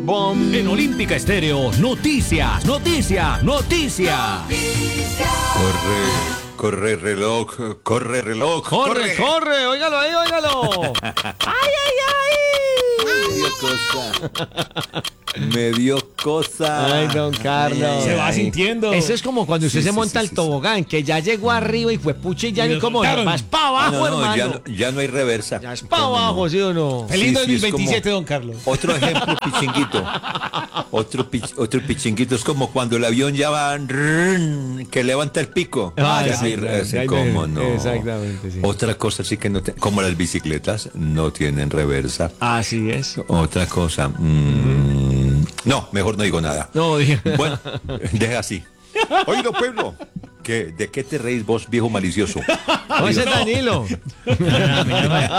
Bom. En Olímpica Estéreo, noticias, noticias, noticias. Corre reloj, corre reloj. Corre, óigalo ahí, óigalo. Ay. Me dio cosa. Ay, don Carlos. Se va sintiendo. Eso es como cuando usted Sí, se sí, monta sí, el sí. tobogán, que ya llegó arriba y fue pucha y ya Y ni lo como soltaron. vas para abajo, No, hermano. ya no hay reversa. Ya es para abajo, ¿sí o no? Feliz Sí, sí, 2027, es como- don Carlos. Otro ejemplo, pichinguito. Otro pichinguito es como cuando el avión ya va que levanta el pico. Ah, Ya sí, no hay claro, reversa, ya ¿cómo hay- no? exactamente, sí. Otra cosa sí que no como las bicicletas no tienen reversa. Así es. Otra cosa. No, mejor no digo nada. No, dije. Bueno, deja así. Oído, pueblo. ¿De qué te reís vos, viejo malicioso? No, ese es Danilo.